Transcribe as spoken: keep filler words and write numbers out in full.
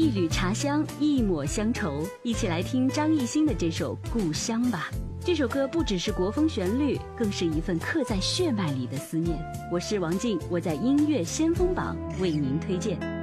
一缕茶香，一抹乡愁，一起来听张艺兴的这首《故乡》吧。这首歌不只是国风旋律，更是一份刻在血脉里的思念。我是王静，我在音乐先锋榜为您推荐。